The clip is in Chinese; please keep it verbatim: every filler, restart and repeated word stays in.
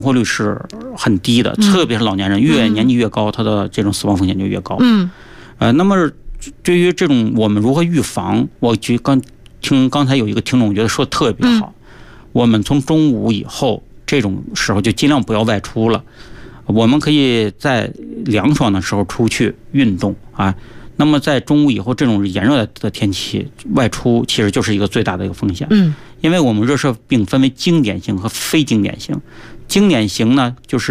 活率是很低的，特别是老年人，越年纪越高，他的这种死亡风险就越高。嗯，呃，那么对于这种我们如何预防，我觉刚听刚才有一个听众，我觉得说的特别好。嗯、我们从中午以后这种时候就尽量不要外出了，我们可以在凉爽的时候出去运动啊。那么在中午以后这种炎热的天气外出，其实就是一个最大的一个风险。嗯，因为我们热射病分为经典型和非经典型。经典型呢，就是